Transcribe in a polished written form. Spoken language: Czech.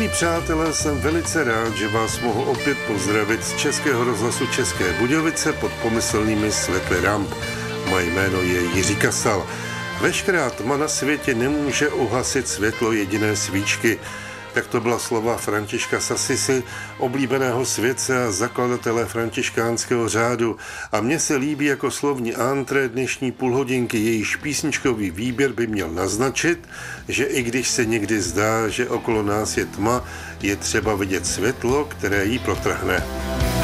přátelé, jsem velice rád, že vás mohu opět pozdravit z Českého rozhlasu České Budějovice pod pomyslnými světly ramp. Moje jméno je Jiří Kasal. Veškerá tma na světě nemůže uhasit světlo jediné svíčky. Tak to byla slova Františka z Assisi, oblíbeného světce a zakladatele františkánského řádu. A mně se líbí jako slovní antré dnešní půlhodinky, jejíž písničkový výběr by měl naznačit, že i když se někdy zdá, že okolo nás je tma, je třeba vidět světlo, které ji protrhne.